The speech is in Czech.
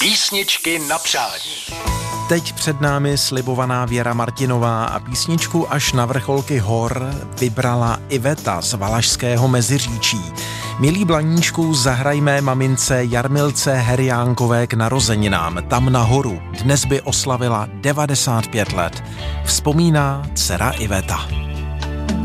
Písničky na přání. Teď před námi slibovaná Věra Martinová a písničku Až na vrcholky hor vybrala Iveta z Valašského Meziříčí. Milí Blaníčku, zahrajme mamince Jarmilce Heriánkové k narozeninám. Tam nahoru dnes by oslavila 95 let. Vzpomíná dcera Iveta.